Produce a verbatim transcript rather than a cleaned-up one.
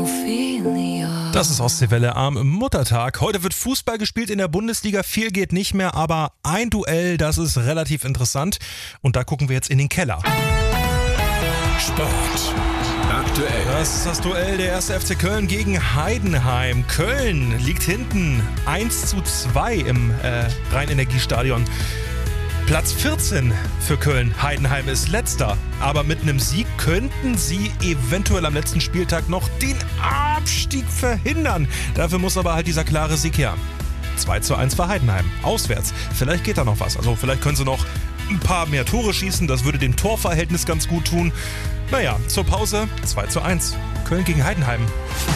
Das ist Ostseewelle am Muttertag. Heute wird Fußball gespielt in der Bundesliga. Viel geht nicht mehr, aber ein Duell, das ist relativ interessant. Und da gucken wir jetzt in den Keller. Sport aktuell. Das ist das Duell der erste F C Köln gegen Heidenheim. Köln liegt hinten eins zu zwei im äh, Rhein-Energiestadion. Platz vierzehn für Köln. Heidenheim ist letzter. Aber mit einem Sieg könnten sie eventuell am letzten Spieltag noch den Abstieg verhindern. Dafür muss aber halt dieser klare Sieg her. zwei zu eins für Heidenheim. Auswärts. Vielleicht geht da noch was. Also vielleicht können sie noch ein paar mehr Tore schießen. Das würde dem Torverhältnis ganz gut tun. Naja, zur Pause zwei zu eins. Köln gegen Heidenheim.